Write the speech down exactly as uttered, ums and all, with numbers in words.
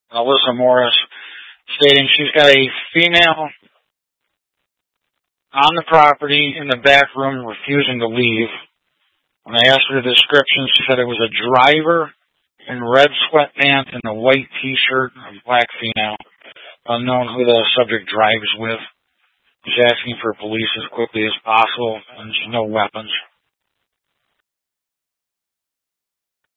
Alyssa Morris, stating she's got a female on the property in the back room refusing to leave. When I asked her the description, she said it was a driver in red sweatpants and a white t-shirt, a black female, unknown who the subject drives with. She's asking for police as quickly as possible, and no weapons.